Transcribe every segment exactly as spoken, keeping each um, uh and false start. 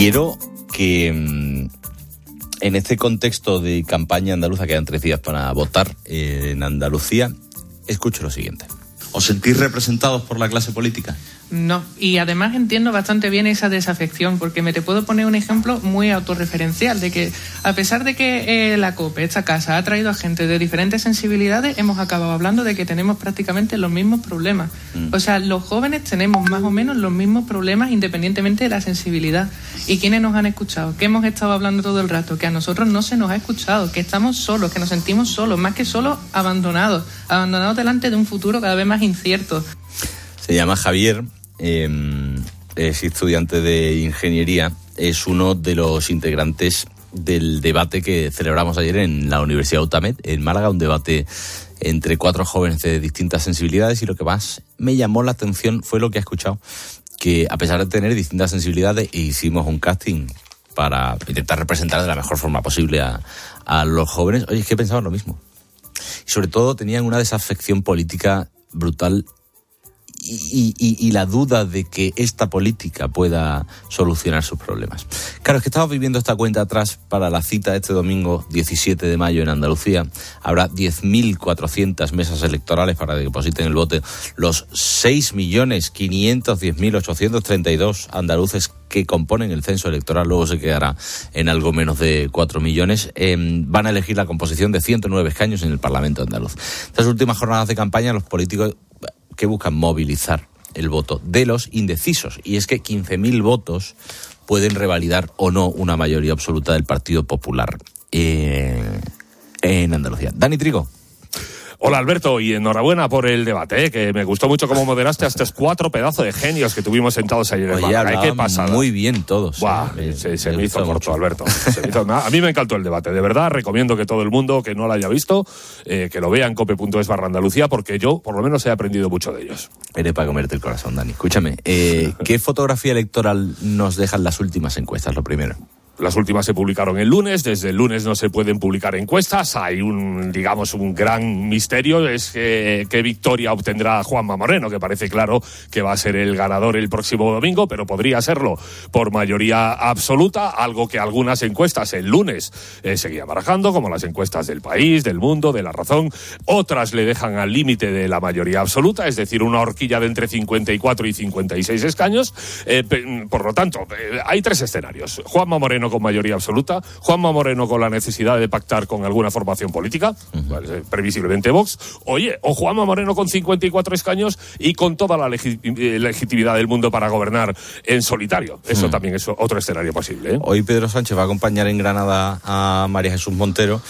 Quiero que en este contexto de campaña andaluza, quedan tres días para votar en Andalucía, escucho lo siguiente. ¿Os sentís representados por la clase política? No, y además entiendo bastante bien esa desafección, porque me te puedo poner un ejemplo muy autorreferencial, de que a pesar de que eh, la COPE, esta casa, ha traído a gente de diferentes sensibilidades, hemos acabado hablando de que tenemos prácticamente los mismos problemas. Mm. O sea, los jóvenes tenemos más o menos los mismos problemas independientemente de la sensibilidad. ¿Y quiénes nos han escuchado? ¿Qué hemos estado hablando todo el rato? Que a nosotros no se nos ha escuchado, que estamos solos, que nos sentimos solos, más que solos, abandonados, abandonados delante de un futuro cada vez más incierto. Se llama Javier. Eh, es estudiante de ingeniería, es uno de los integrantes del debate que celebramos ayer en la Universidad UTAMED, en Málaga, un debate entre cuatro jóvenes de distintas sensibilidades, y lo que más me llamó la atención fue lo que he escuchado, que a pesar de tener distintas sensibilidades, hicimos un casting para intentar representar de la mejor forma posible a, a los jóvenes. Oye, es que pensaban lo mismo. Y sobre todo tenían una desafección política brutal. Y, y, y la duda de que esta política pueda solucionar sus problemas. Claro, es que estamos viviendo esta cuenta atrás para la cita de este domingo diecisiete de mayo en Andalucía. Habrá diez mil cuatrocientas mesas electorales para que depositen el voto los seis millones quinientos diez mil ochocientos treinta y dos andaluces que componen el censo electoral. Luego se quedará en algo menos de cuatro millones. Eh, van a elegir la composición de ciento nueve escaños en el Parlamento andaluz. Estas últimas jornadas de campaña, los políticos que buscan movilizar el voto de los indecisos. Y es que quince mil votos pueden revalidar o no una mayoría absoluta del Partido Popular eh, en Andalucía. Dani Trigo. Hola Alberto, y enhorabuena por el debate, ¿eh? Que me gustó mucho cómo moderaste a estos cuatro pedazos de genios que tuvimos sentados ayer en Málaga. ¿Qué pasa? Muy bien todos. Buah, ¿eh? Se, se me, me hizo corto, mucho. Alberto. Se me hizo, a mí me encantó el debate, de verdad. Recomiendo que todo el mundo que no lo haya visto, eh, que lo vea en cope punto es barra Andalucía, porque yo, por lo menos, he aprendido mucho de ellos. Eres para comerte el corazón, Dani. Escúchame, eh, ¿qué fotografía electoral nos dejan las últimas encuestas, lo primero? Las últimas se publicaron el lunes, desde el lunes no se pueden publicar encuestas, hay un, digamos, un gran misterio, es que, qué victoria obtendrá Juanma Moreno, que parece claro que va a ser el ganador el próximo domingo, pero podría serlo por mayoría absoluta, algo que algunas encuestas el lunes eh, seguían barajando, como las encuestas del País, del Mundo, de La Razón, otras le dejan al límite de la mayoría absoluta, es decir, una horquilla de entre cincuenta y cuatro y cincuenta y seis escaños, eh, por lo tanto, eh, hay tres escenarios: Juanma Moreno con mayoría absoluta, Juanma Moreno con la necesidad de pactar con alguna formación política, uh-huh. previsiblemente Vox, oye, o Juanma Moreno con cincuenta y cuatro escaños y con toda la legi- legitimidad del mundo para gobernar en solitario. Eso uh-huh. también es otro escenario posible, ¿eh? Hoy Pedro Sánchez va a acompañar en Granada a María Jesús Montero,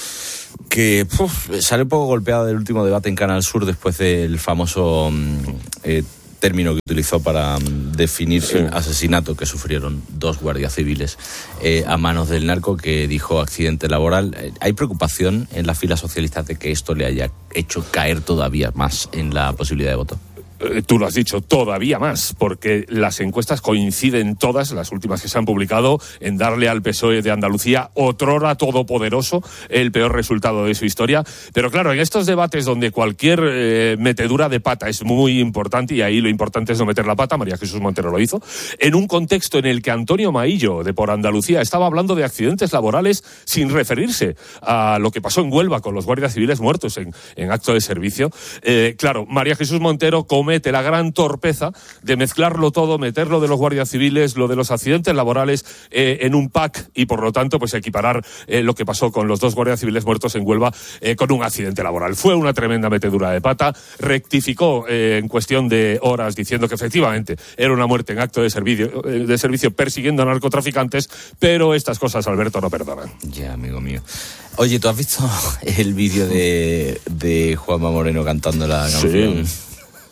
que uf, sale un poco golpeada del último debate en Canal Sur después del famoso eh, término que utilizó para um, definir sí. el asesinato que sufrieron dos guardias civiles eh, a manos del narco, que dijo accidente laboral. Eh, ¿Hay preocupación en las filas socialistas de que esto le haya hecho caer todavía más en la posibilidad de voto? Tú lo has dicho, todavía más, porque las encuestas coinciden todas, las últimas que se han publicado, en darle al P S O E de Andalucía, otrora todopoderoso, el peor resultado de su historia. Pero claro, en estos debates donde cualquier eh, metedura de pata es muy importante, y ahí lo importante es no meter la pata, María Jesús Montero lo hizo, en un contexto en el que Antonio Maillo, de Por Andalucía, estaba hablando de accidentes laborales sin referirse a lo que pasó en Huelva con los guardias civiles muertos en, en acto de servicio. Eh, claro, María Jesús Montero come mete la gran torpeza de mezclarlo todo, meter lo de los guardias civiles, lo de los accidentes laborales eh, en un pack, y por lo tanto pues equiparar eh, lo que pasó con los dos guardias civiles muertos en Huelva eh, con un accidente laboral. Fue una tremenda metedura de pata, rectificó eh, en cuestión de horas diciendo que efectivamente era una muerte en acto de servicio, eh, de servicio persiguiendo a narcotraficantes, pero estas cosas, Alberto, no perdonan. Ya, amigo mío. Oye, ¿tú has visto el vídeo de, de Juanma Moreno cantando la canción? Sí.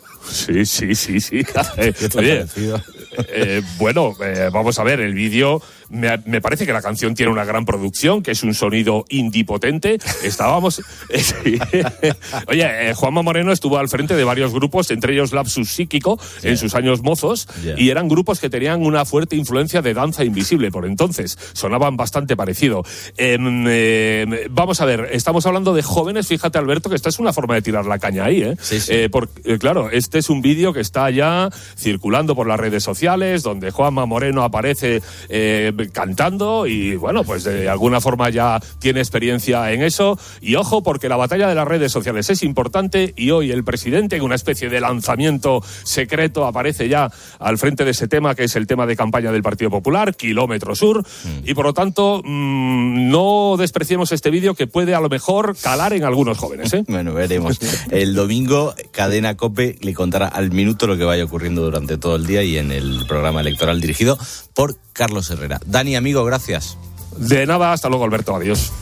Sí, sí, sí, sí. Eh, oye, eh, bueno, eh, vamos a ver, el vídeo, me, me parece que la canción tiene una gran producción, que es un sonido indie potente. Estábamos... Eh, sí. Oye, eh, Juanma Moreno estuvo al frente de varios grupos, entre ellos Lapsus Psíquico, yeah. en sus años mozos, yeah. y eran grupos que tenían una fuerte influencia de danza invisible por entonces. Sonaban bastante parecido. Eh, eh, vamos a ver, estamos hablando de jóvenes, fíjate, Alberto, que esta es una forma de tirar la caña ahí, ¿eh? Sí, sí. Eh, porque, eh, claro, este es un vídeo que está ya circulando por las redes sociales, donde Juanma Moreno aparece eh, cantando y, bueno, pues de alguna forma ya tiene experiencia en eso. Y ojo, porque la batalla de las redes sociales es importante y hoy el presidente, en una especie de lanzamiento secreto, aparece ya al frente de ese tema, que es el tema de campaña del Partido Popular, Kilómetro Sur, mm. y por lo tanto mmm, no despreciemos este vídeo, que puede a lo mejor calar en algunos jóvenes, ¿eh? Bueno, veremos. El domingo Cadena COPE le contará al minuto lo que vaya ocurriendo durante todo el día y en el programa electoral dirigido por Carlos Herrera. Dani, amigo, gracias. De nada, hasta luego, Alberto, adiós.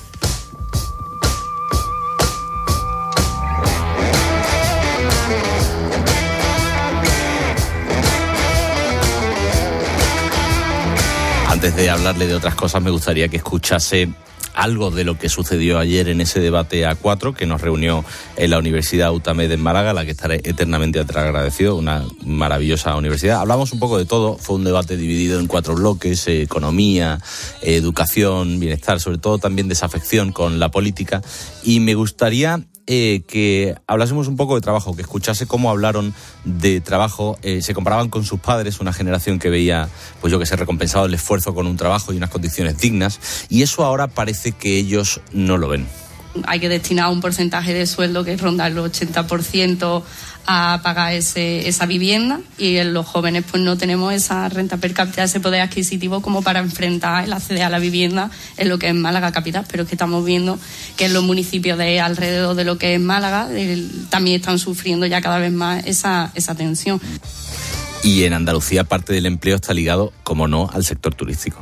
Antes de hablarle de otras cosas, me gustaría que escuchase algo de lo que sucedió ayer en ese debate A cuatro que nos reunió en la Universidad UTAMED en Málaga, a la que estaré eternamente agradecido, una maravillosa universidad. Hablamos un poco de todo, fue un debate dividido en cuatro bloques: eh, economía, eh, educación, bienestar, sobre todo también desafección con la política, y me gustaría Eh, que hablásemos un poco de trabajo, que escuchase cómo hablaron de trabajo, eh, se comparaban con sus padres, una generación que veía, pues yo que sé, recompensado el esfuerzo con un trabajo y unas condiciones dignas, y eso ahora parece que ellos no lo ven. Hay que destinar un porcentaje de sueldo que ronda el ochenta por ciento a pagar ese, esa vivienda, y en los jóvenes pues no tenemos esa renta per cápita, ese poder adquisitivo como para enfrentar el acceder a la vivienda en lo que es Málaga capital, pero es que estamos viendo que en los municipios de alrededor de lo que es Málaga el, también están sufriendo ya cada vez más esa, esa tensión. Y en Andalucía parte del empleo está ligado, como no, al sector turístico.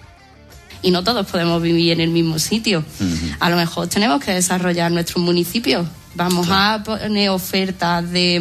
Y no todos podemos vivir en el mismo sitio. Uh-huh. A lo mejor tenemos que desarrollar nuestros municipios. Vamos claro. a poner ofertas de,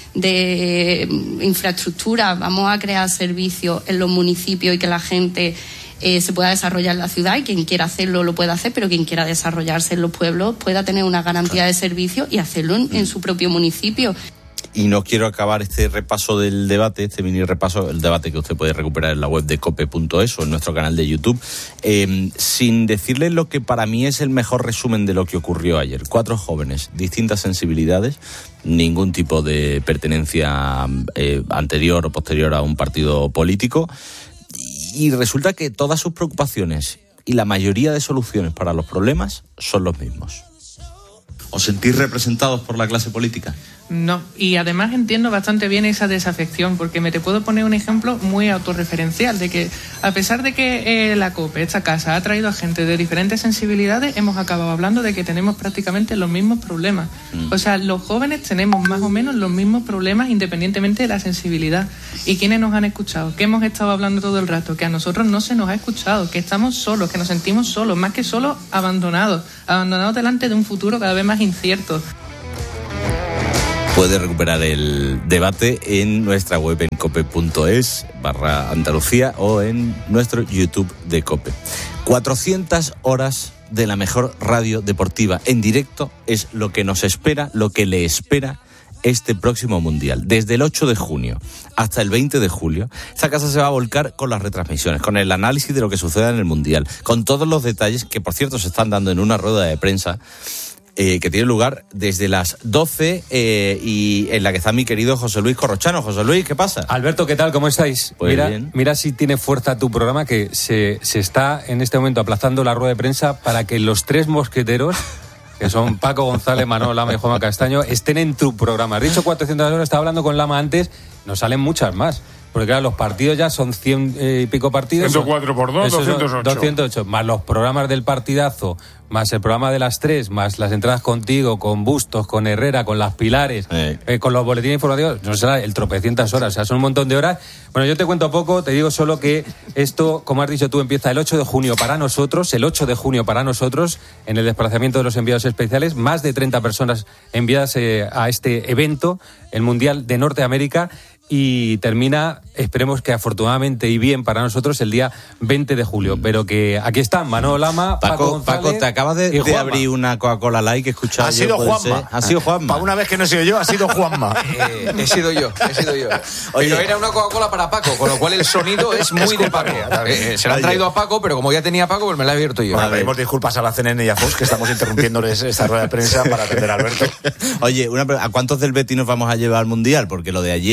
de infraestructura, vamos a crear servicios en los municipios y que la gente eh, se pueda desarrollar en la ciudad, y quien quiera hacerlo lo pueda hacer, pero quien quiera desarrollarse en los pueblos pueda tener una garantía claro. de servicios y hacerlo en, uh-huh. en su propio municipio. Y no quiero acabar este repaso del debate, este mini repaso, el debate que usted puede recuperar en la web de cope punto es o en nuestro canal de YouTube, eh, sin decirle lo que para mí es el mejor resumen de lo que ocurrió ayer. Cuatro jóvenes, distintas sensibilidades, ningún tipo de pertenencia eh, anterior o posterior a un partido político, y resulta que todas sus preocupaciones y la mayoría de soluciones para los problemas son los mismos. ¿Os sentís representados por la clase política? No, y además entiendo bastante bien esa desafección, porque me te puedo poner un ejemplo muy autorreferencial de que a pesar de que eh, la COPE, esta casa, ha traído a gente de diferentes sensibilidades, hemos acabado hablando de que tenemos prácticamente los mismos problemas. Mm. O sea, los jóvenes tenemos más o menos los mismos problemas independientemente de la sensibilidad. ¿Y quiénes nos han escuchado? ¿Qué hemos estado hablando todo el rato? Que a nosotros no se nos ha escuchado, que estamos solos, que nos sentimos solos, más que solos, abandonados, abandonados delante de un futuro cada vez más incierto. Puede recuperar el debate en nuestra web en cope punto es barra Andalucía o en nuestro YouTube de COPE. cuatrocientas horas de la mejor radio deportiva en directo es lo que nos espera, lo que le espera este próximo Mundial. Desde el ocho de junio hasta el veinte de julio, esta casa se va a volcar con las retransmisiones, con el análisis de lo que suceda en el Mundial, con todos los detalles que, por cierto, se están dando en una rueda de prensa Eh, que tiene lugar desde las doce eh, y en la que está mi querido José Luis Corrochano. José Luis, ¿qué pasa? Alberto, ¿qué tal? ¿Cómo estáis? Pues mira, bien. mira si tiene fuerza tu programa, que se, se está en este momento aplazando la rueda de prensa para que los tres mosqueteros, que son Paco González, Manolo Lama y Juanma Castaño, estén en tu programa. Has dicho cuatrocientas horas, estaba hablando con Lama antes, nos salen muchas más. Porque claro, los partidos ya son cien y pico partidos. ciento cuatro por dos, doscientos ocho. doscientos ocho, más los programas del partidazo, más el programa de las tres, más las entradas contigo, con Bustos, con Herrera, con las Pilares, eh. Eh, con los boletines informativos, no será el tropecientas horas, o sea, son un montón de horas. Bueno, yo te cuento poco, te digo solo que esto, como has dicho tú, empieza el ocho de junio para nosotros, el ocho de junio para nosotros, en el desplazamiento de los enviados especiales, más de treinta personas enviadas eh, a este evento, el Mundial de Norteamérica, y termina, esperemos que afortunadamente y bien para nosotros, el día veinte de julio. Pero que aquí están Manolo Lama, Paco, Paco González, Paco, te acabas de, de abrir una Coca-Cola Light que he escuchado. Ha sido Juanma. Ha sido Juanma. Para una vez que no he sido yo, ha sido Juanma. Eh, he sido yo, he sido yo. Oye, pero era una Coca-Cola para Paco, con lo cual el sonido es muy es de Paco. Eh, se la han traído a Paco, pero como ya tenía Paco, pues me la he abierto yo. Bueno, pedimos disculpas a la C N N y a Fox, que estamos interrumpiéndoles esta rueda de prensa para atender a Alberto. Oye, una, ¿a cuántos del Betis nos vamos a llevar al Mundial? Porque lo de ayer, oye,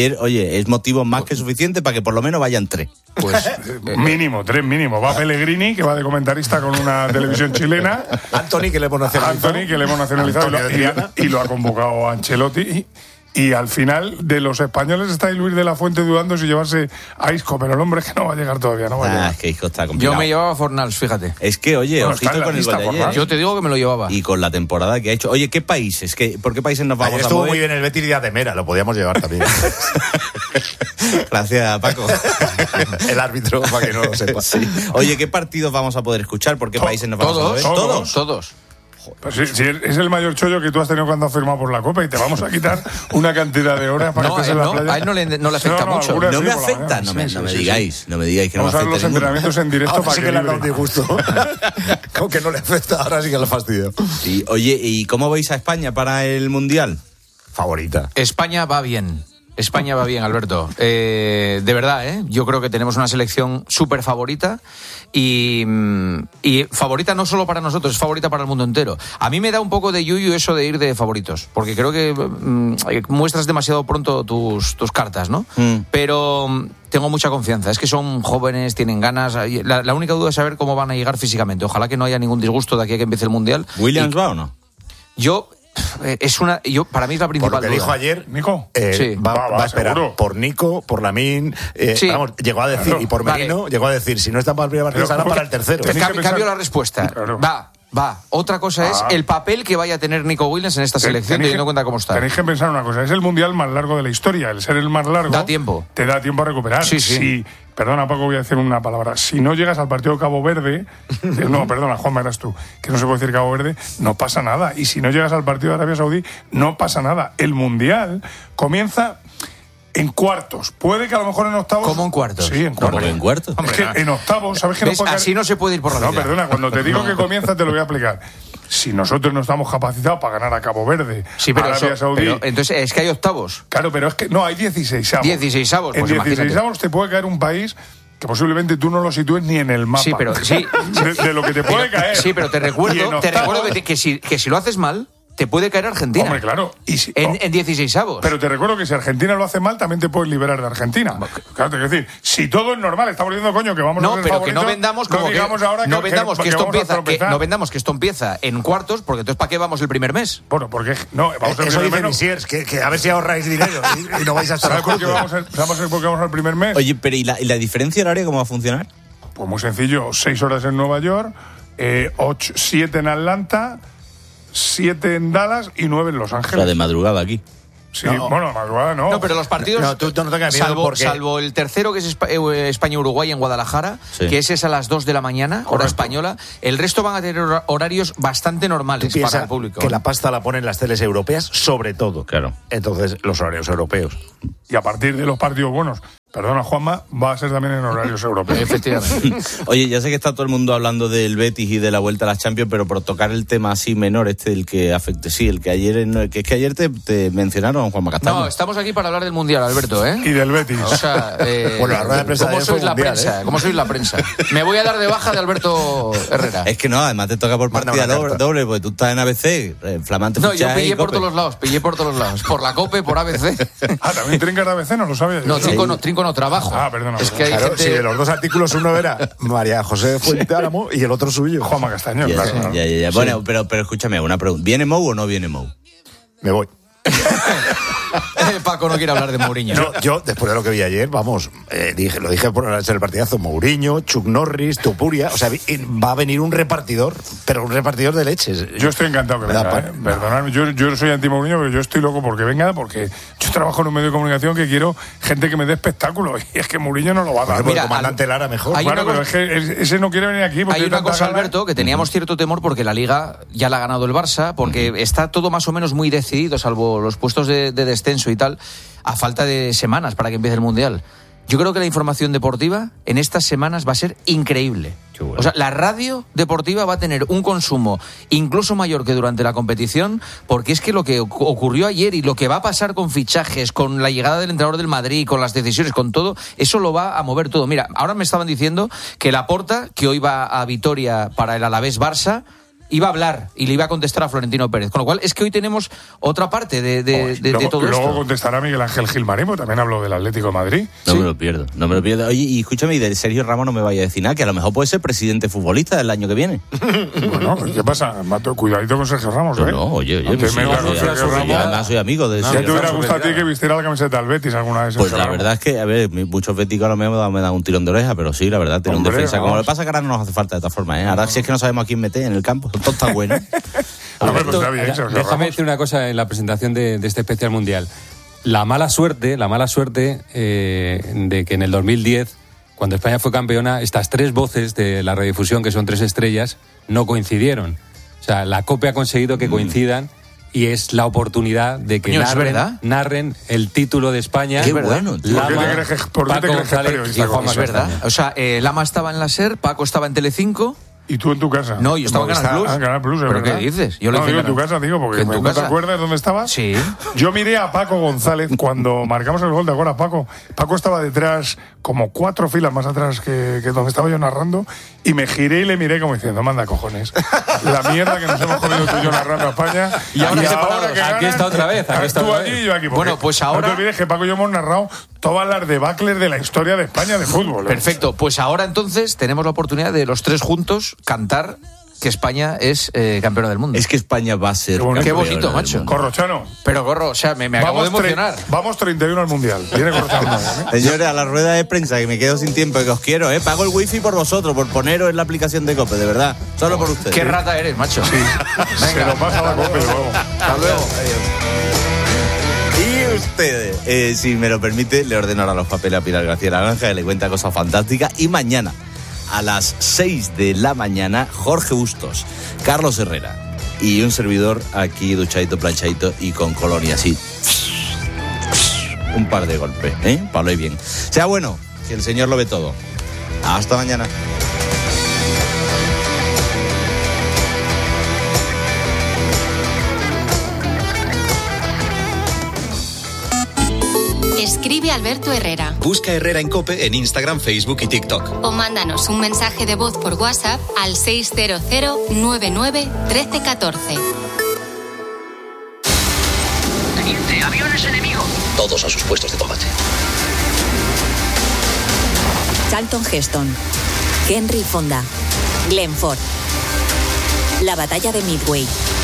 es motivo más que suficiente para que por lo menos vayan tres. Pues eh, mínimo, tres mínimo. Va Pellegrini, que va de comentarista con una televisión chilena. Anthony, que le hemos nacionalizado. Anthony, que le hemos nacionalizado y lo, y, y lo ha convocado a Ancelotti. Y, y al final, de los españoles está ahí Luis de la Fuente dudando si llevarse a Isco, pero el hombre es que no va a llegar todavía, no va a llegar. Ah, es que Isco está complicado. Yo me llevaba a Fornals, fíjate. Es que, oye, Bueno, ojito con el gol de ayer. Yo te digo que me lo llevaba. Y con la temporada que ha hecho. Oye, ¿qué países? ¿Qué, ¿Por qué países nos vamos Ayer a estuvo mover? muy bien el Betis Díaz de Mera, lo podíamos llevar también. Gracias, Paco. El árbitro, para que no lo sepa. Sí. Oye, ¿qué partidos vamos a poder escuchar? ¿Por qué países nos vamos a mover? Todos, ¿Todos? todos. Pues sí, sí, es el mayor chollo que tú has tenido cuando has firmado por la Copa y te vamos a quitar una cantidad de horas para No, que estés a en él la no, playa. a él no le, no le afecta No, no, mucho. algunas No sí, me por la afecta, mañana. no me, Sí, no me sí, digáis, sí. no me digáis que no Vamos me a ver los afecta ninguno. entrenamientos en directo Ahora para sí que que le han libre. dado un disgusto. Con que no le afecta, ahora sí que lo fastidio. Sí, oye, ¿y cómo veis a España para el Mundial? Favorita. España va bien. España va bien, Alberto. Eh, de verdad, ¿eh? Yo creo que tenemos una selección súper favorita y, y favorita no solo para nosotros, es favorita para el mundo entero. A mí me da un poco de yuyu eso de ir de favoritos, porque creo que mm, muestras demasiado pronto tus, tus cartas, ¿no? Mm. Pero mm, tengo mucha confianza. Es que son jóvenes, tienen ganas. La, la única duda es saber cómo van a llegar físicamente. Ojalá que no haya ningún disgusto de aquí a que empiece el Mundial. ¿Williams Y va o no? Yo... Es una, yo, para mí es la Por principal lo que duda. dijo ayer, Nico. eh, Sí. va, Va, va, va a esperar seguro. por Nico, por Lamine. Eh, Sí. vamos, llegó a decir, Claro. y por Merino, Vale. llegó a decir, si no está para el primer partido, Pero, estará para el tercero. Tenéis Cam- que pensar- Cambio la respuesta. Claro. Va, va. Otra cosa es Ah. el papel que vaya a tener Nico Williams en esta selección, Tenéis teniendo en que- cuenta cómo está. Tenéis que pensar una cosa, es el mundial más largo de la historia. El ser el más largo Da tiempo. te da tiempo a recuperar. Sí, sí. Si, perdona, Paco, voy a decir una palabra. Si no llegas al partido de Cabo Verde, eh, no, perdona, Juanma, eras tú, que no se puede decir Cabo Verde, no pasa nada. Y si no llegas al partido de Arabia Saudí, no pasa nada. El mundial comienza en cuartos. Puede que a lo mejor en octavos. ¿Cómo en cuartos? Sí, en ¿Cómo cuartos. que en cuartos? Es que en octavos, ¿sabes que no ¿Ves? puede Así no se puede ir por la No, vida. perdona, cuando te digo que comienza te lo voy a explicar. Si nosotros no estamos capacitados para ganar a Cabo Verde, Sí, pero, Arabia eso- Saudí. pero entonces es que hay octavos. Claro, pero es que no, hay dieciseisavos. dieciseisavos, En pues imagínate. dieciseisavos te puede caer un país que posiblemente tú no lo sitúes ni en el mapa. Sí, pero sí. De, de lo que te puede caer. Sí, pero te Y en recuerdo, te octavos- recuerdo que, te- que si, que si lo haces mal, te puede caer Argentina. Hombre, claro. Y si- En, oh, en dieciseisavos. Pero te recuerdo que si Argentina lo hace mal, también te puedes liberar de Argentina. Claro, te quiero decir, si todo es normal, estamos diciendo, coño, que vamos a No, ser pero que no favoritos, vendamos como no que, digamos ahora no que, vendamos que, que esto vamos a empieza que, tropezar. no vendamos que esto empieza en cuartos, porque entonces ¿para qué vamos el primer mes? Bueno, porque no, vamos a Eso dice menos. Misiers, que, que a ver si ahorráis dinero y, y no vais a estar ¿Sabes por qué juntos. vamos, a, ¿sabes por qué vamos al primer mes? Oye, pero ¿y la, y la diferencia horaria cómo va a funcionar? Pues muy sencillo, seis horas en Nueva York, eh, ocho, siete en Atlanta, siete en Dallas y nueve en Los O sea, Ángeles. de madrugada aquí. Sí, bueno, madrugada no. No, pero los partidos. No, tú- tú no tengas miedo salvo, porque- salvo el tercero, que es Espa- eh, España-Uruguay en Guadalajara, Sí. que ese es a las dos de la mañana, hora Correcto. española. El resto van a tener hora- horarios bastante normales para Piensa el público. que la pasta la ponen las teles europeas, sobre todo. Claro. Entonces, los horarios europeos. Y a partir de los partidos buenos, perdona Juanma, va a ser también en horarios europeos. Efectivamente. Oye, ya sé que está todo el mundo hablando del Betis y de la vuelta a las Champions, pero por tocar el tema así menor, este, el que afecte, sí, el que ayer, no, que es que ayer te, te mencionaron, Juanma Castaño. No, estamos aquí para hablar del Mundial, Alberto, ¿eh? Y del Betis. O sea, eh, Bueno, la rueda de prensa de ¿cómo ayer sois fue la mundial, prensa? ¿eh? ¿Cómo sois la prensa? Me voy a dar de baja de Alberto Herrera. Es que no, además te toca por Manda partida una doble, carta. doble, porque tú estás en A B C, eh, flamante No, yo fichaje y pillé por Cope. todos los lados, pillé por todos los lados. Por la COPE, por A B C. Ah, también Trinca de A B C, no lo sabía. yo. No, Trinco no, Trinco no trabajo. Ah, perdona, Es que hay Claro, gente... si de los dos artículos uno era María José Fuente Álamo y el otro suyo. Juanma Castaño, Ya, claro. ya, claro. ya, ya. Bueno, pero, pero escúchame, una pregunta. ¿Viene Mou o no viene Mou? Me voy. Paco no quiere hablar de Mourinho. Yo, yo, después de lo que vi ayer, vamos, eh, dije, lo dije por el partidazo, Mourinho, Chuck Norris, Tupuria, o sea, vi- va a venir un repartidor, pero un repartidor de leches. Yo estoy encantado que Me da venga, pa- ¿eh? Perdonadme, yo, yo soy anti-Mourinho, pero yo estoy loco porque venga, porque yo trabajo en un medio de comunicación que quiero gente que me dé espectáculo, y es que Mourinho no lo va a dar. Por Mira, el comandante al- Lara mejor. hay Claro, una pero cosa- es que es- ese no quiere venir aquí porque Hay tiene una tanta cosa, gana. Alberto, que teníamos cierto temor porque la Liga ya la ha ganado el Barça, porque está todo más o menos muy decidido, salvo los puestos de, de descenso y tal, a falta de semanas para que empiece el Mundial. Yo creo que la información deportiva en estas semanas va a ser increíble. Qué bueno. O sea, la radio deportiva va a tener un consumo incluso mayor que durante la competición, porque es que lo que ocu- ocurrió ayer y lo que va a pasar con fichajes, con la llegada del entrenador del Madrid, con las decisiones, con todo, eso lo va a mover todo. Mira, ahora me estaban diciendo que Laporta, que hoy va a Vitoria para el Alavés Barça, iba a hablar y le iba a contestar a Florentino Pérez. Con lo cual, es que hoy tenemos otra parte de, de, de, de luego, todo luego esto. Luego contestará Miguel Ángel Gilmarimo, también habló del Atlético de Madrid. No ¿Sí? me lo pierdo, no me lo pierdo. Oye, y escúchame, y del Sergio Ramos no me vaya a decir nada, que a lo mejor puede ser presidente futbolista del año que viene. Bueno, ¿qué pasa? Mato, cuidadito con Sergio Ramos, ¿eh? No, no, oye, oye. No te Pues sí, metas no, con ya, Sergio ya, Ramos. ya, además soy amigo de ¿Qué Sergio te hubiera Ramos. gustado a ti que vistiera la camiseta del Betis alguna vez? Pues la verdad es que, a ver, muchos béticos ahora me dan, me dan un tirón de oreja, pero sí, la verdad, tiene un Hombre, defensa. Como vamos. le pasa que ahora no nos hace falta de esta forma, ¿eh? Ahora si es que no sabemos a quién meter en el campo, todo está bueno. Hombre, pues está bien, Sergio Déjame Ramos. decir una cosa en la presentación de, de este especial mundial. La mala suerte, la mala suerte eh, de que en el dos mil diez, cuando España fue campeona, estas tres voces de la radiodifusión, que son tres estrellas, no coincidieron. O sea, la COPE ha conseguido que coincidan y es la oportunidad de que Coño, ¿es narren, verdad? narren el título de España. Qué bueno, tío. ¿Por qué Lama, te crees que- por qué te Paco crees que es González periodista, y Juanma Gonzalo? Es verdad. Castaño. O sea, eh, Lama estaba en la SER, Paco estaba en Telecinco. ¿Y tú en tu casa? No, yo estaba en Movistar. Canal Plus. Ah, en Canal Plus, es ¿Pero verdad. qué dices? Yo lo no, hice en digo en tu Canal- casa, digo, porque ¿Que en tu ¿no te casa? acuerdas dónde estabas? Sí. Yo miré a Paco González cuando marcamos el gol, ¿te acuerdas, Paco? Paco estaba detrás, como cuatro filas más atrás que, que donde estaba yo narrando, y me giré y le miré como diciendo, manda cojones. La mierda que nos hemos comido tú y yo narrando a España. Y ahora separados. que Aquí ganan, está otra vez, aquí está tú otra allí vez. y yo aquí. porque Bueno, pues ahora- No te olvides que Paco y yo hemos narrado todas las debacles de la historia de España de fútbol. ¿eh? Perfecto. Pues ahora entonces tenemos la oportunidad de los tres juntos cantar que España es eh, campeona del mundo. Es que España va a ser. Qué bonito. Qué campeona bonito, del macho. mundo. Corrochano. Pero Gorro, o sea, me, me acabo de Vamos, tre- emocionar. vamos treinta y uno al Mundial. Viene Corrochano. ¿eh? Señores, a la rueda de prensa, que me quedo sin tiempo, que os quiero, ¿eh? Pago el wifi por vosotros, por poneros en la aplicación de COPE, de verdad. Solo por ustedes. Qué rata eres, macho. Se lo pasa a la copa y luego. Hasta luego. Y ustedes, eh, si me lo permite, le ordeno ahora los papeles a Pilar García Naranja, que le cuenta cosas fantásticas. Y mañana, a las seis de la mañana, Jorge Bustos, Carlos Herrera y un servidor aquí duchadito, planchadito y con colonia así. Un par de golpes, ¿eh? Para lo bien. Sea bueno, que el Señor lo ve todo. Hasta mañana. Escribe a Alberto Herrera Busca Herrera en COPE en Instagram, Facebook y TikTok. o mándanos un mensaje de voz por WhatsApp al seis cero cero nueve nueve uno tres uno cuatro. Teniente, aviones enemigos. Todos a sus puestos de combate. Charlton Heston, Henry Fonda, Glenn Ford. La batalla de Midway.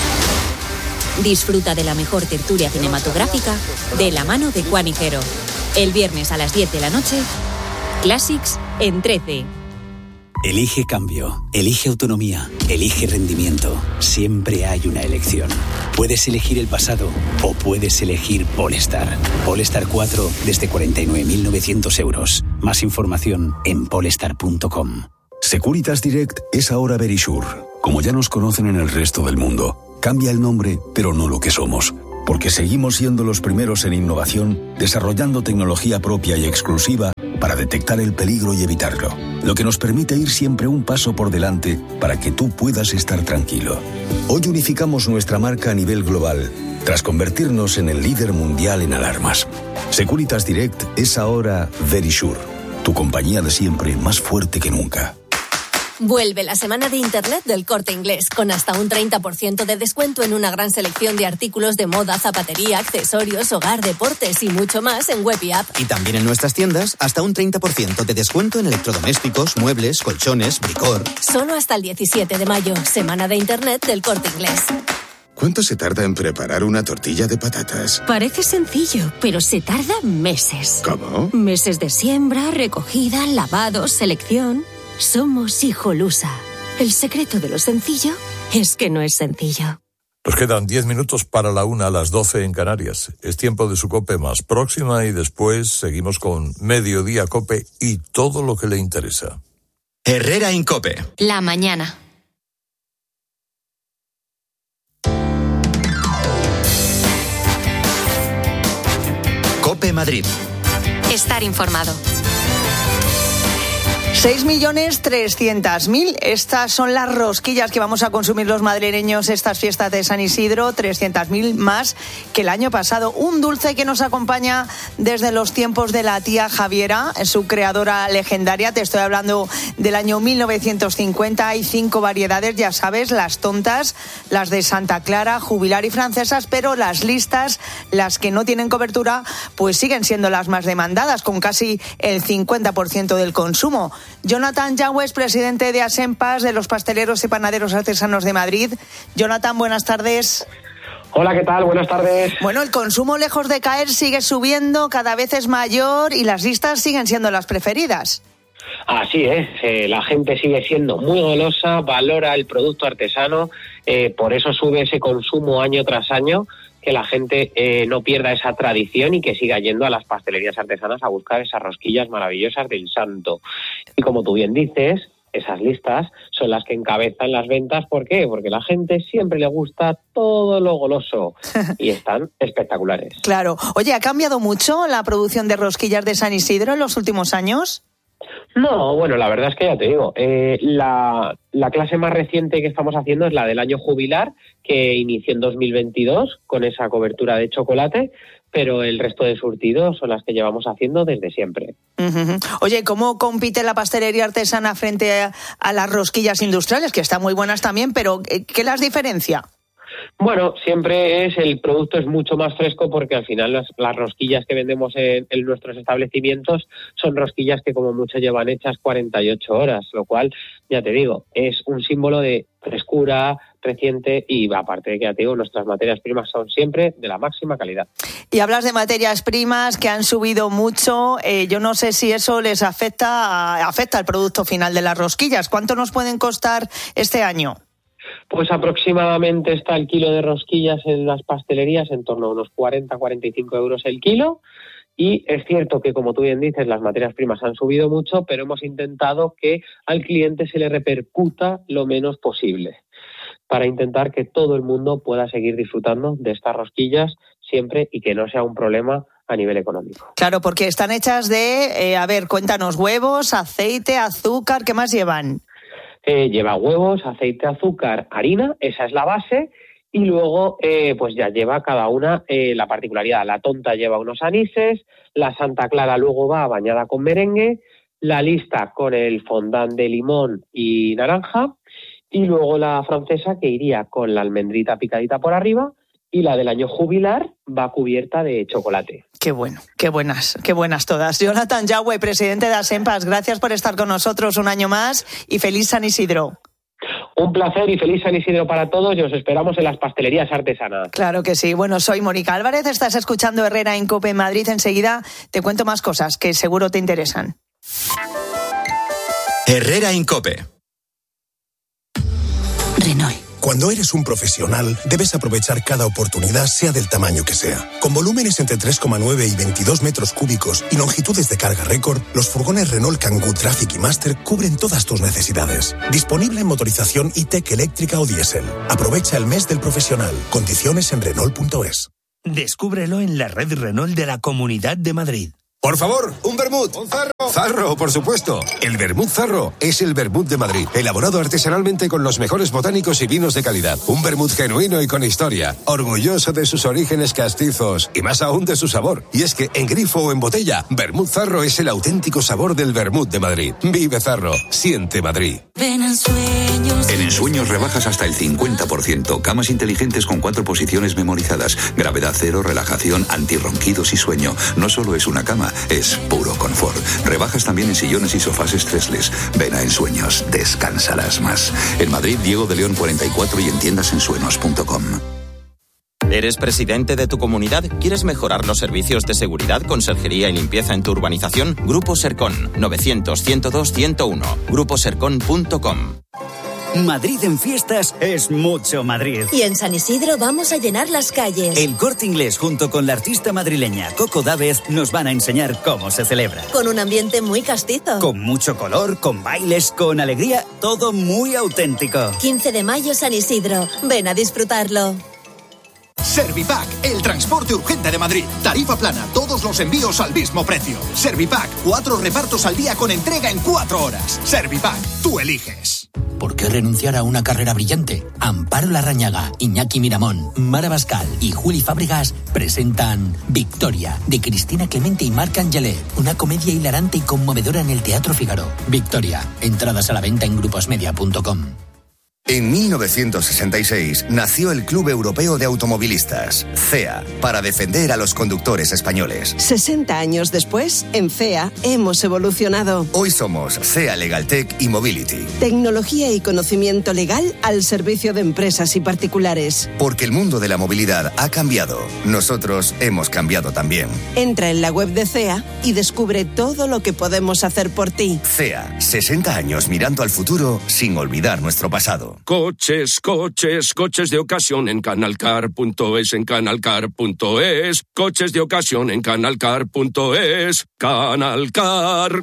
Disfruta de la mejor tertulia cinematográfica de la mano de Juan Higuero. El viernes a las diez de la noche, Classics en trece. Elige cambio, elige autonomía, elige rendimiento. Siempre hay una elección. Puedes elegir el pasado o puedes elegir Polestar. Polestar cuatro desde cuarenta y nueve mil novecientos euros. Más información en polestar punto com. Securitas Direct es ahora Verisure. Como ya nos conocen en el resto del mundo, cambia el nombre, pero no lo que somos. Porque seguimos siendo los primeros en innovación, desarrollando tecnología propia y exclusiva para detectar el peligro y evitarlo. Lo que nos permite ir siempre un paso por delante para que tú puedas estar tranquilo. Hoy unificamos nuestra marca a nivel global, tras convertirnos en el líder mundial en alarmas. Securitas Direct es ahora Verisure, tu compañía de siempre más fuerte que nunca. Vuelve la semana de Internet del Corte Inglés, con hasta un treinta por ciento de descuento en una gran selección de artículos de moda, zapatería, accesorios, hogar, deportes y mucho más en web y app. Y también en nuestras tiendas, hasta un treinta por ciento de descuento en electrodomésticos, muebles, colchones, bricor. Solo hasta el diecisiete de mayo, semana de Internet del Corte Inglés. ¿Cuánto se tarda en preparar una tortilla de patatas? Parece sencillo, pero se tarda meses. ¿Cómo? Meses de siembra, recogida, lavado, selección. Somos Hijolusa. El secreto de lo sencillo es que no es sencillo. Nos quedan diez minutos para la una a las doce en Canarias. Es tiempo de su COPE más próxima y después seguimos con Mediodía COPE y todo lo que le interesa. Herrera en COPE. La mañana. COPE Madrid. Estar informado. seis millones trescientos mil. Estas son las rosquillas que vamos a consumir los madrileños estas fiestas de San Isidro, trescientos mil más que el año pasado. Un dulce que nos acompaña desde los tiempos de la tía Javiera, su creadora legendaria. Te estoy hablando del año mil novecientos cincuenta. Hay cinco variedades, ya sabes, las tontas, las de Santa Clara, jubilar y francesas, pero las listas, las que no tienen cobertura, pues siguen siendo las más demandadas, con casi el cincuenta por ciento del consumo. Jonathan Yagües, presidente de Asempas, de los pasteleros y panaderos artesanos de Madrid. Jonathan, buenas tardes. Hola, ¿qué tal? Buenas tardes. Bueno, el consumo, lejos de caer, sigue subiendo, cada vez es mayor y las listas siguen siendo las preferidas. Así es, eh, la gente sigue siendo muy golosa, valora el producto artesano, eh, por eso sube ese consumo año tras año, que la gente eh, no pierda esa tradición y que siga yendo a las pastelerías artesanas a buscar esas rosquillas maravillosas del santo. Y como tú bien dices, esas listas son las que encabezan las ventas. ¿Por qué? Porque a la gente siempre le gusta todo lo goloso y están espectaculares. Claro. Oye, ¿ha cambiado mucho la producción de rosquillas de San Isidro en los últimos años? No, bueno, la verdad es que ya te digo, eh, la, la clase más reciente que estamos haciendo es la del año jubilar, que inició en dos mil veintidós con esa cobertura de chocolate, pero el resto de surtidos son las que llevamos haciendo desde siempre. Uh-huh. Oye, ¿cómo compite la pastelería artesana frente a, a las rosquillas industriales, que están muy buenas también, pero ¿qué las diferencia? Bueno, siempre es, el producto es mucho más fresco porque al final las, las rosquillas que vendemos en, en nuestros establecimientos son rosquillas que como mucho llevan hechas cuarenta y ocho horas, lo cual, ya te digo, es un símbolo de frescura reciente y aparte de que, ya te digo, nuestras materias primas son siempre de la máxima calidad. Y hablas de materias primas que han subido mucho, eh, yo no sé si eso les afecta, afecta al producto final de las rosquillas. ¿Cuánto nos pueden costar este año? Pues aproximadamente está el kilo de rosquillas en las pastelerías en torno a unos cuarenta a cuarenta y cinco euros el kilo. Y es cierto que, como tú bien dices, las materias primas han subido mucho, pero hemos intentado que al cliente se le repercuta lo menos posible, para intentar que todo el mundo pueda seguir disfrutando de estas rosquillas siempre y que no sea un problema a nivel económico. Claro, porque están hechas de, eh, a ver, cuéntanos, huevos, aceite, azúcar, ¿qué más llevan? Eh, lleva huevos, aceite, azúcar, harina, esa es la base, y luego eh, pues ya lleva cada una eh, la particularidad. La tonta lleva unos anises, la Santa Clara luego va bañada con merengue, la lista con el fondant de limón y naranja, y luego la francesa que iría con la almendrita picadita por arriba, y la del año jubilar va cubierta de chocolate. Qué bueno, qué buenas, qué buenas todas. Jonathan Yagüe, presidente de Asempas, gracias por estar con nosotros un año más y feliz San Isidro. Un placer y feliz San Isidro para todos y os esperamos en las pastelerías artesanas. Claro que sí. Bueno, soy Mónica Álvarez, estás escuchando Herrera en COPE en Madrid. Enseguida te cuento más cosas que seguro te interesan. Herrera en COPE. Renault. Cuando eres un profesional, debes aprovechar cada oportunidad, sea del tamaño que sea. Con volúmenes entre tres coma nueve y veintidós metros cúbicos y longitudes de carga récord, los furgones Renault Kangoo Traffic y Master cubren todas tus necesidades. Disponible en motorización E-Tech eléctrica o diésel. Aprovecha el mes del profesional. Condiciones en Renault punto es. Descúbrelo en la red Renault de la Comunidad de Madrid. Por favor, un vermut. Un zarro. Zarro, por supuesto. El vermut Zarro es el vermut de Madrid, elaborado artesanalmente con los mejores botánicos y vinos de calidad. Un vermut genuino y con historia, orgulloso de sus orígenes castizos y más aún de su sabor. Y es que en grifo o en botella, vermut Zarro es el auténtico sabor del vermut de Madrid. Vive Zarro, siente Madrid. Ven en Sueños. En Ensueños rebajas hasta el cincuenta por ciento. Camas inteligentes con cuatro posiciones memorizadas. Gravedad cero, relajación, antirronquidos y sueño. No solo es una cama, es puro confort. Rebajas también en sillones y sofás stressless. Ven a Ensueños, descansarás más. En Madrid, Diego de León cuarenta y cuatro y en tiendas ensueños punto com. ¿Eres presidente de tu comunidad? ¿Quieres mejorar los servicios de seguridad, conserjería y limpieza en tu urbanización? Grupo Sercon, novecientos, ciento dos, ciento uno. grupo sercon punto com. Madrid en fiestas es mucho Madrid. Y en San Isidro vamos a llenar las calles. El Corte Inglés junto con la artista madrileña Coco Dávez nos van a enseñar cómo se celebra. Con un ambiente muy castizo. Con mucho color, con bailes, con alegría, todo muy auténtico. quince de mayo San Isidro. Ven a disfrutarlo. Servipack, el transporte urgente de Madrid. Tarifa plana, todos los envíos al mismo precio. Servipack, cuatro repartos al día con entrega en cuatro horas. Servipack, tú eliges. ¿Por qué renunciar a una carrera brillante? Amparo Larrañaga, Iñaki Miramón, Mara Bascal y Juli Fábregas presentan Victoria, de Cristina Clemente y Marc Angelet, una comedia hilarante y conmovedora en el Teatro Fígaro. Victoria, entradas a la venta en gruposmedia punto com. En mil novecientos sesenta y seis nació el Club Europeo de Automovilistas, C E A, para defender a los conductores españoles. sesenta años después, en C E A hemos evolucionado. Hoy somos C E A Legaltech y Mobility. Tecnología y conocimiento legal al servicio de empresas y particulares. Porque el mundo de la movilidad ha cambiado. Nosotros hemos cambiado también. Entra en la web de C E A y descubre todo lo que podemos hacer por ti. C E A, sesenta años mirando al futuro sin olvidar nuestro pasado. Coches, coches, coches de ocasión en canalcar punto es, en canalcar punto es. Coches de ocasión en canalcar punto es. Canalcar.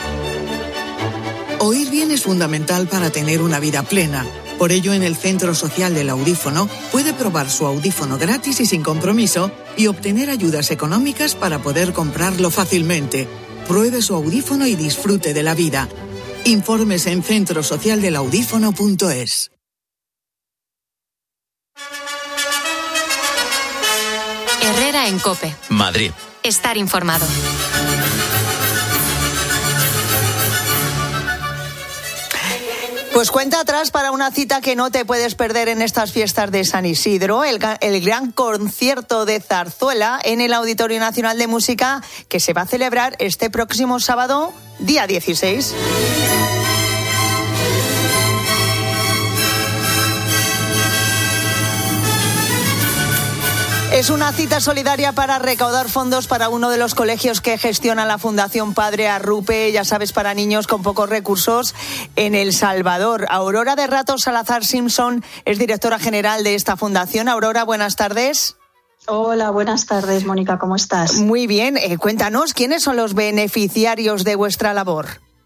Oír bien es fundamental para tener una vida plena. Por ello, en el Centro Social del Audífono puede probar su audífono gratis y sin compromiso y obtener ayudas económicas para poder comprarlo fácilmente. Pruebe su audífono y disfrute de la vida. Informes en centro social del audífono punto es. Herrera en COPE. Madrid. Estar informado. Pues cuenta atrás para una cita que no te puedes perder en estas fiestas de San Isidro, el, el gran concierto de zarzuela en el Auditorio Nacional de Música que se va a celebrar este próximo sábado, día dieciséis. Es una cita solidaria para recaudar fondos para uno de los colegios que gestiona la Fundación Padre Arrupe, ya sabes, para niños con pocos recursos en El Salvador. Aurora de Ratos Salazar Simpson es directora general de esta fundación. Aurora, buenas tardes. Hola, buenas tardes, Mónica, ¿cómo estás? Muy bien, eh, cuéntanos, ¿quiénes son los beneficiarios de vuestra labor?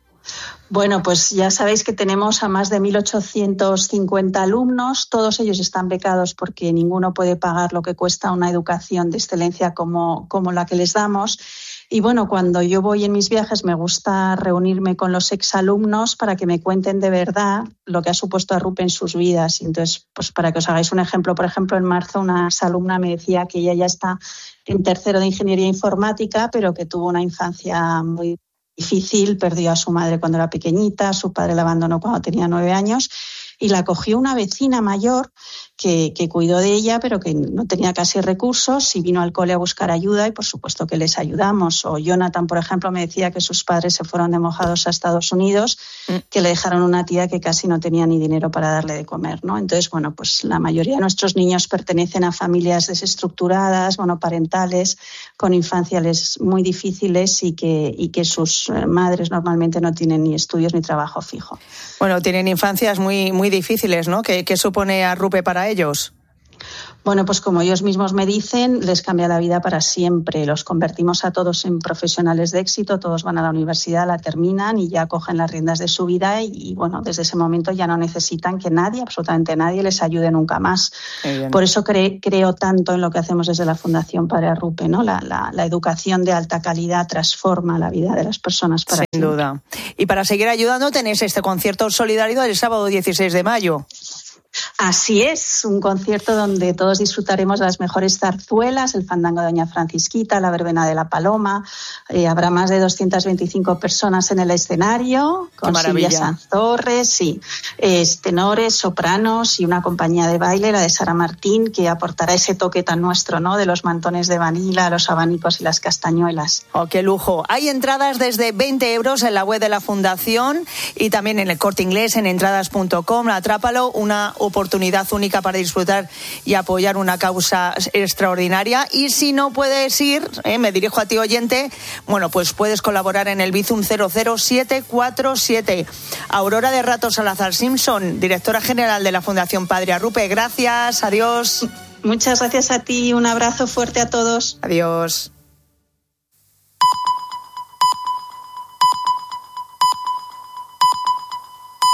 Bueno, pues ya sabéis que tenemos a más de mil ochocientos cincuenta alumnos. Todos ellos están becados porque ninguno puede pagar lo que cuesta una educación de excelencia como, como la que les damos. Y bueno, cuando yo voy en mis viajes me gusta reunirme con los exalumnos para que me cuenten de verdad lo que ha supuesto Arrupe en sus vidas. Entonces, pues para que os hagáis un ejemplo, por ejemplo, en marzo una exalumna me decía que ella ya está en tercero de Ingeniería Informática, pero que tuvo una infancia muy difícil, perdió a su madre cuando era pequeñita, su padre la abandonó cuando tenía nueve años y la cogió una vecina mayor que, que cuidó de ella, pero que no tenía casi recursos y vino al cole a buscar ayuda y por supuesto que les ayudamos. O Jonathan, por ejemplo, me decía que sus padres se fueron de mojados a Estados Unidos, que le dejaron una tía que casi no tenía ni dinero para darle de comer, ¿no? Entonces, bueno, pues la mayoría de nuestros niños pertenecen a familias desestructuradas, monoparentales, con infancias muy difíciles y que, y que sus madres normalmente no tienen ni estudios ni trabajo fijo. Bueno, tienen infancias muy, muy difíciles, ¿no? ¿Qué, qué supone Arrupe para ellos? Bueno, pues como ellos mismos me dicen, les cambia la vida para siempre. Los convertimos a todos en profesionales de éxito, todos van a la universidad, la terminan y ya cogen las riendas de su vida y, y bueno, desde ese momento ya no necesitan que nadie, absolutamente nadie, les ayude nunca más. Por eso cre- creo tanto en lo que hacemos desde la Fundación Padre Arrupe, ¿no? La, la, la educación de alta calidad transforma la vida de las personas para Sin siempre. duda. Y para seguir ayudando tenéis este concierto solidario el sábado dieciséis de mayo. Así es, un concierto donde todos disfrutaremos de las mejores zarzuelas, el fandango de Doña Francisquita, la verbena de la Paloma. Eh, habrá más de doscientas veinticinco personas en el escenario, con Silvia Sanz Torres, sí, eh, tenores, sopranos y una compañía de baile, la de Sara Martín, que aportará ese toque tan nuestro, ¿no? De los mantones de vanilla, los abanicos y las castañuelas. Oh, qué lujo. Hay entradas desde veinte euros en la web de la Fundación y también en el Corte Inglés, en entradas punto com. Atrápalo, una oportunidad única para disfrutar y apoyar una causa extraordinaria. Y si no puedes ir, eh, me dirijo a ti, oyente, bueno, pues puedes colaborar en el Bizum cero cero siete cuatro siete. Aurora de Ratos Salazar Simpson, directora general de la Fundación Padre Arrupe, gracias, adiós. Muchas gracias a ti, un abrazo fuerte a todos. Adiós.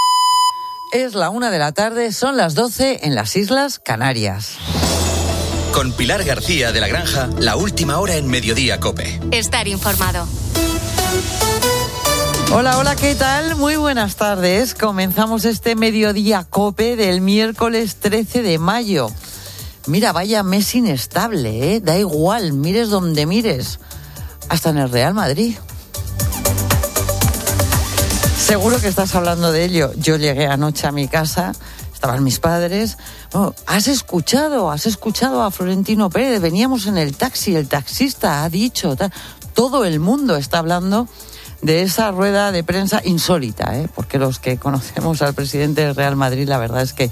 Es la una de la tarde, son las doce en las Islas Canarias. Con Pilar García de la Granja, la última hora en Mediodía COPE. Estar informado. Hola, hola, ¿qué tal? Muy buenas tardes. Comenzamos este Mediodía COPE del miércoles trece de mayo. Mira, vaya mes inestable, ¿eh? Da igual, mires donde mires. Hasta en el Real Madrid. Seguro que estás hablando de ello. Yo llegué anoche a mi casa, estaban mis padres. Oh, ¿has escuchado? ¿Has escuchado a Florentino Pérez? Veníamos en el taxi, el taxista ha dicho... Tal. Todo el mundo está hablando de esa rueda de prensa insólita, ¿eh? Porque los que conocemos al presidente del Real Madrid, la verdad es que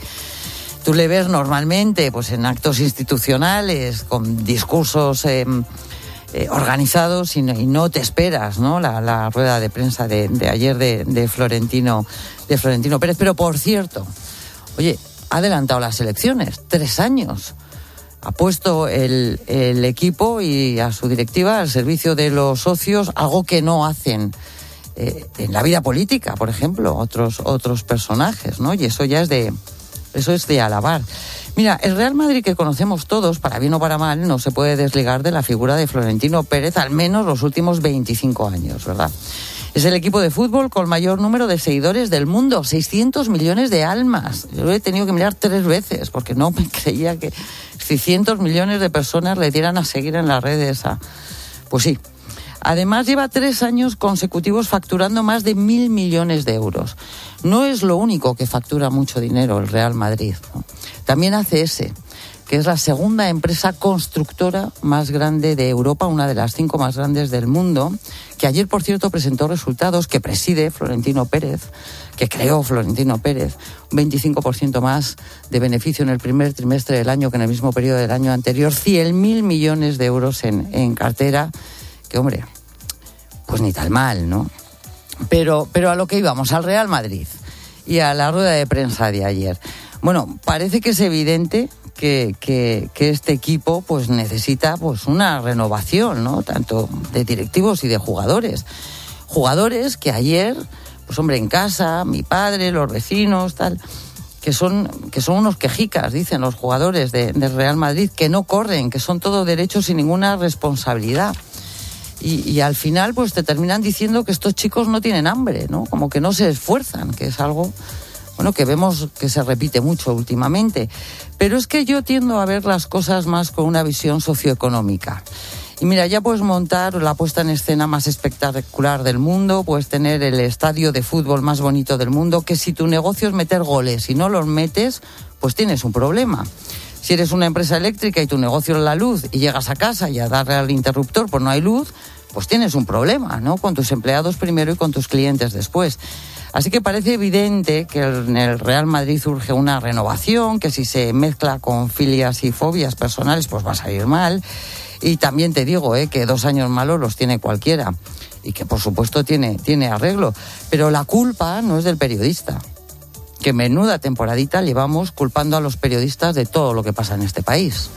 tú le ves normalmente pues en actos institucionales, con discursos eh, eh, organizados y no, y no te esperas, ¿no? La, la rueda de prensa de, de ayer de, de Florentino de Florentino Pérez. Pero por cierto, oye, ha adelantado las elecciones, tres años. Ha puesto el, el equipo y a su directiva al servicio de los socios, algo que no hacen eh, en la vida política, por ejemplo, otros otros personajes, ¿no? Y eso ya es de eso es de alabar. Mira, el Real Madrid que conocemos todos, para bien o para mal, no se puede desligar de la figura de Florentino Pérez, al menos los últimos veinticinco años, ¿verdad? Es el equipo de fútbol con mayor número de seguidores del mundo, seiscientos millones de almas. Yo lo he tenido que mirar tres veces porque no me creía que seiscientos millones de personas le dieran a seguir en las redes. A... Pues sí. Además lleva tres años consecutivos facturando más de mil millones de euros. No es lo único que factura mucho dinero el Real Madrid, ¿no? También hace ese, que es la segunda empresa constructora más grande de Europa, una de las cinco más grandes del mundo, que ayer, por cierto, presentó resultados que preside Florentino Pérez, que creó Florentino Pérez, un veinticinco por ciento más de beneficio en el primer trimestre del año que en el mismo periodo del año anterior, cien mil millones de euros en, en cartera, que, hombre, pues ni tal mal, ¿no? Pero, pero a lo que íbamos, al Real Madrid y a la rueda de prensa de ayer. Bueno, parece que es evidente que, que, que este equipo pues necesita pues una renovación, ¿no? Tanto de directivos y de jugadores. Jugadores que ayer, pues hombre, en casa, mi padre, los vecinos, tal, que son, que son unos quejicas, dicen los jugadores de, de Real Madrid, que no corren, que son todo derechos sin ninguna responsabilidad. Y, y al final pues te terminan diciendo que estos chicos no tienen hambre, ¿no? Como que no se esfuerzan, que es algo... Bueno, que vemos que se repite mucho últimamente. Pero es que yo tiendo a ver las cosas más con una visión socioeconómica. Y mira, ya puedes montar la puesta en escena más espectacular del mundo, puedes tener el estadio de fútbol más bonito del mundo, que si tu negocio es meter goles y no los metes, pues tienes un problema. Si eres una empresa eléctrica y tu negocio es la luz y llegas a casa y a darle al interruptor pues no hay luz, pues tienes un problema, ¿no? Con tus empleados primero y con tus clientes después. Así que parece evidente que en el Real Madrid surge una renovación, que si se mezcla con filias y fobias personales, pues va a salir mal. Y también te digo, eh, que dos años malos los tiene cualquiera. Y que, por supuesto, tiene, tiene arreglo. Pero la culpa no es del periodista. Que menuda temporadita llevamos culpando a los periodistas de todo lo que pasa en este país.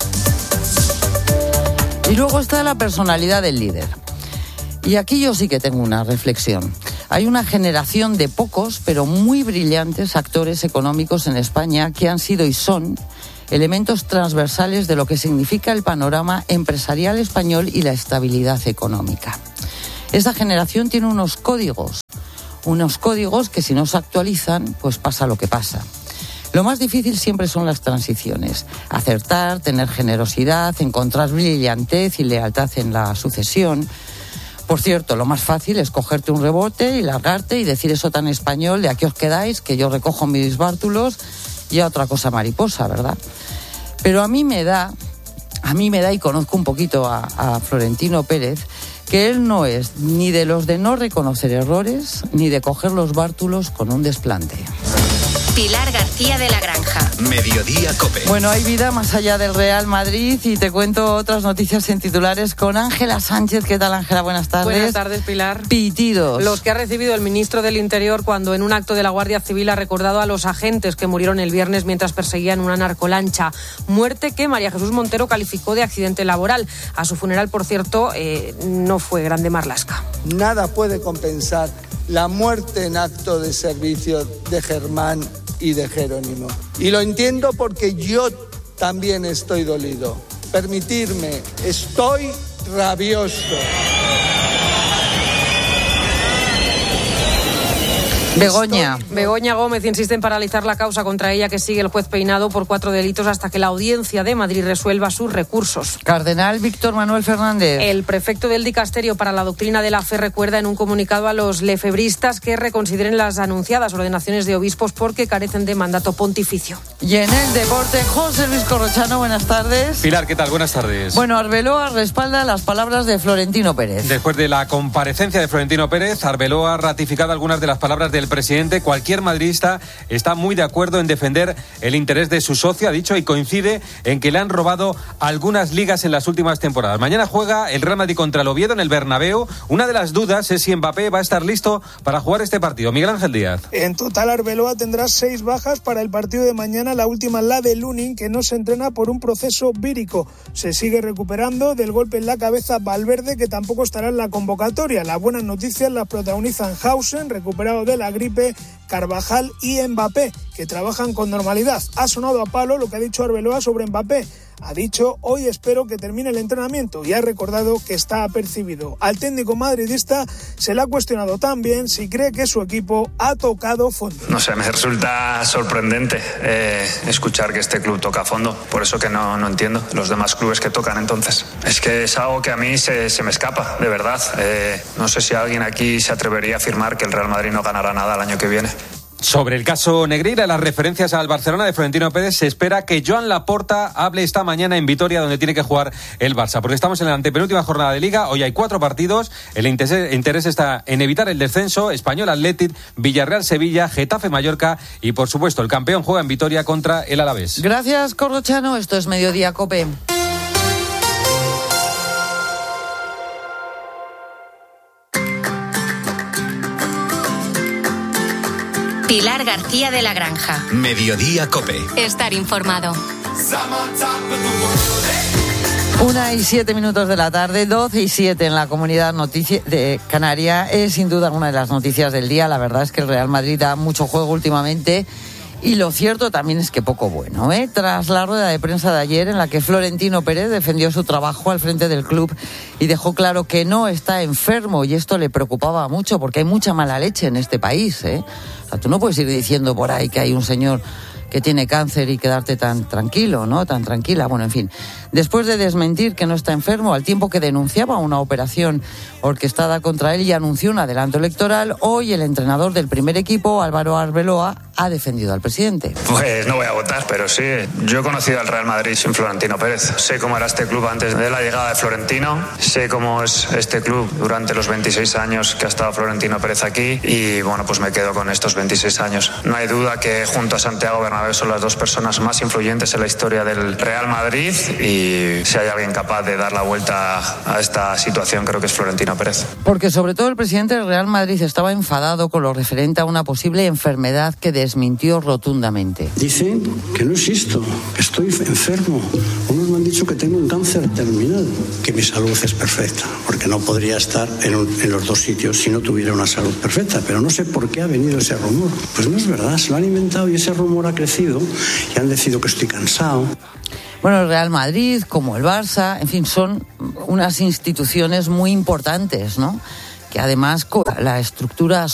Y luego está la personalidad del líder. Y aquí yo sí que tengo una reflexión. Hay una generación de pocos, pero muy brillantes actores económicos en España que han sido y son elementos transversales de lo que significa el panorama empresarial español y la estabilidad económica. Esta generación tiene unos códigos, unos códigos que si no se actualizan, pues pasa lo que pasa. Lo más difícil siempre son las transiciones. Acertar, tener generosidad, encontrar brillantez y lealtad en la sucesión. Por cierto, lo más fácil es cogerte un rebote y largarte y decir eso tan español de aquí os quedáis, que yo recojo mis bártulos y a otra cosa mariposa, ¿verdad? Pero a mí me da, a mí me da y conozco un poquito a, a Florentino Pérez, que él no es ni de los de no reconocer errores, ni de coger los bártulos con un desplante. Pilar García de la Granja. Mediodía COPE. Bueno, hay vida más allá del Real Madrid y te cuento otras noticias en titulares con Ángela Sánchez. ¿Qué tal, Ángela? Buenas tardes. Buenas tardes, Pilar. Pitidos. Los que ha recibido el ministro del Interior cuando en un acto de la Guardia Civil ha recordado a los agentes que murieron el viernes mientras perseguían una narcolancha. Muerte que María Jesús Montero calificó de accidente laboral. A su funeral, por cierto, eh, no fue grande marlasca. Nada puede compensar la muerte en acto de servicio de Germán y de Jerónimo. Y lo entiendo porque yo también estoy dolido. permitirme, estoy rabioso. Begoña. Begoña Gómez insiste en paralizar la causa contra ella que sigue el juez Peinado por cuatro delitos hasta que la Audiencia de Madrid resuelva sus recursos. Cardenal Víctor Manuel Fernández. El prefecto del Dicasterio para la Doctrina de la Fe recuerda en un comunicado a los lefebristas que reconsideren las anunciadas ordenaciones de obispos porque carecen de mandato pontificio. Y en el deporte, José Luis Corrochano, buenas tardes. Pilar, ¿qué tal? Buenas tardes. Bueno, Arbeloa respalda las palabras de Florentino Pérez. Después de la comparecencia de Florentino Pérez, Arbeloa ha ratificado algunas de las palabras del presidente. Cualquier madridista está muy de acuerdo en defender el interés de su socio, ha dicho, y coincide en que le han robado algunas ligas en las últimas temporadas. Mañana juega el Real Madrid contra el Oviedo en el Bernabéu. Una de las dudas es si Mbappé va a estar listo para jugar este partido. Miguel Ángel Díaz. En total, Arbeloa tendrá seis bajas para el partido de mañana, la última la de Lunin, que no se entrena por un proceso vírico. Se sigue recuperando del golpe en la cabeza Valverde, que tampoco estará en la convocatoria. Las buenas noticias las protagonizan Hausen, recuperado de la gripe, Carvajal y Mbappé, que trabajan con normalidad. Ha sonado a palo lo que ha dicho Arbeloa sobre Mbappé. Ha dicho, hoy espero que termine el entrenamiento, y ha recordado que está apercibido. Al técnico madridista se le ha cuestionado también si cree que su equipo ha tocado fondo. No sé, me resulta sorprendente eh, escuchar que este club toca fondo. Por eso que no, no entiendo los demás clubes que tocan entonces. Es que es algo que a mí se, se me escapa, de verdad. Eh, no sé si alguien aquí se atrevería a afirmar que el Real Madrid no ganará nada el año que viene. Sobre el caso Negreira, las referencias al Barcelona de Florentino Pérez, se espera que Joan Laporta hable esta mañana en Vitoria, donde tiene que jugar el Barça, porque estamos en la antepenúltima jornada de Liga. Hoy hay cuatro partidos. El interés está en evitar el descenso. Español Athletic, Villarreal Sevilla, Getafe Mallorca y, por supuesto, el campeón juega en Vitoria contra el Alavés. Gracias, Corrochano. Esto es Mediodía COPE. Pilar García de la Granja. Mediodía COPE. Estar informado. Una y siete minutos de la tarde, doce y siete en la Comunidad noticia de Canaria. Es sin duda una de las noticias del día. La verdad es que el Real Madrid da mucho juego últimamente. Y lo cierto también es que poco bueno, ¿eh? Tras la rueda de prensa de ayer en la que Florentino Pérez defendió su trabajo al frente del club y dejó claro que no está enfermo, y esto le preocupaba mucho porque hay mucha mala leche en este país, ¿eh? O sea, tú no puedes ir diciendo por ahí que hay un señor que tiene cáncer y quedarte tan tranquilo, ¿no? Tan tranquila. Bueno, en fin. Después de desmentir que no está enfermo, al tiempo que denunciaba una operación orquestada contra él y anunció un adelanto electoral, hoy el entrenador del primer equipo, Álvaro Arbeloa, ha defendido al presidente. Pues no voy a votar, pero sí. Yo he conocido al Real Madrid sin Florentino Pérez. Sé cómo era este club antes de la llegada de Florentino. Sé cómo es este club durante los veintiséis años que ha estado Florentino Pérez aquí. Y bueno, pues me quedo con estos veintiséis años. No hay duda que junto a Santiago Bernabéu son las dos personas más influyentes en la historia del Real Madrid. Y si hay alguien capaz de dar la vuelta a esta situación, creo que es Florentino Pérez. Porque sobre todo el presidente del Real Madrid estaba enfadado con lo referente a una posible enfermedad que desmintió rotundamente. Dicen que no existo, que estoy enfermo. Unos me han dicho que tengo un cáncer terminal, que mi salud es perfecta, porque no podría estar en, un, en los dos sitios si no tuviera una salud perfecta. Pero no sé por qué ha venido ese rumor. Pues no es verdad, se lo han inventado y ese rumor ha crecido y han decidido que estoy cansado. Bueno, el Real Madrid, como el Barça, en fin, son unas instituciones muy importantes, ¿no? Que además la estructura